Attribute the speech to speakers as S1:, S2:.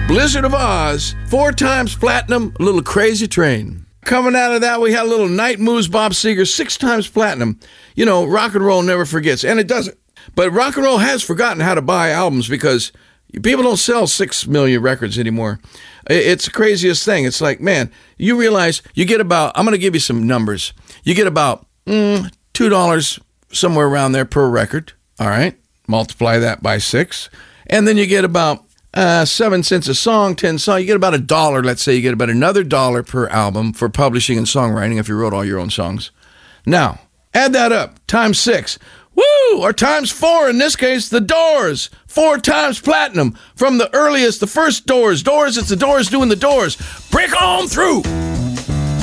S1: Blizzard of Oz, 4 times platinum, a little Crazy Train. Coming out of that, we had a little Night Moves, Bob Seger, 6 times platinum. You know, rock and roll never forgets, and it doesn't. But rock and roll has forgotten how to buy albums because people don't sell 6 million records anymore. It's the craziest thing. It's like, man, you realize you get about, I'm going to give you some numbers. You get about $2 somewhere around there per record, all right? Multiply that by 6. And then you get about 7 cents a song, 10 songs. You get about $1. Let's say you get about another $1 per album for publishing and songwriting if you wrote all your own songs. Now, add that up, times 6. Woo! Or times 4 in this case, the Doors. 4 times platinum from the earliest, the first Doors. Doors, it's the Doors doing the Doors. Break on through!